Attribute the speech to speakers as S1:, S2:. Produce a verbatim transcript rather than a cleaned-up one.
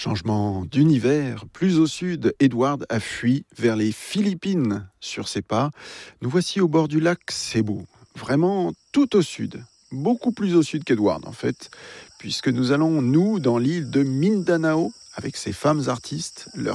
S1: Changement d'univers, plus au sud, Edward a fui vers les Philippines. Sur ses pas, nous voici au bord du lac Cebu, vraiment tout au sud, beaucoup plus au sud qu'Edward en fait, puisque nous allons, nous, dans l'île de Mindanao, avec ses femmes artistes, leur